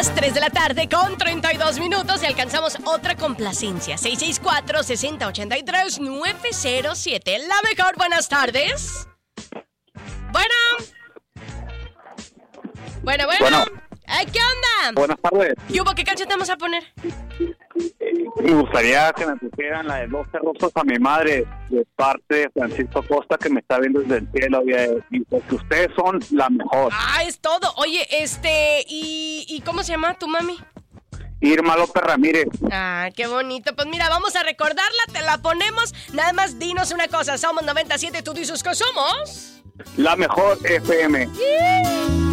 las 3 de la tarde con 32 minutos y alcanzamos otra complacencia. 664-6083-907. La mejor, buenas tardes. Bueno. Ay, ¿qué onda? Buenas tardes. ¿Y hubo qué canción te vamos a poner? Me gustaría que me pusieran la de 12 rosas a mi madre, de parte de Francisco Costa, que me está viendo desde el cielo, y porque ustedes son la mejor. Ah, es todo. Oye, ¿y cómo se llama tu mami? Irma López Ramírez. Ah, qué bonito. Pues mira, vamos a recordarla, te la ponemos. Nada más dinos una cosa, somos 97, tú dices que somos La mejor FM.